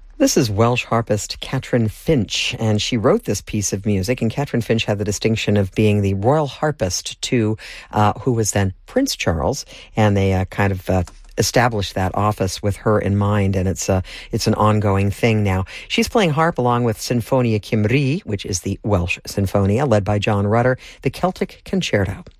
This is Welsh harpist Catherine Finch, and she wrote this piece of music. And Catherine Finch had the distinction of being the royal harpist to who was then Prince Charles, and they established that office with her in mind, and it's an ongoing thing now. She's playing harp along with Sinfonia Cymru, which is the Welsh Sinfonia, led by John Rutter, the Celtic Concerto.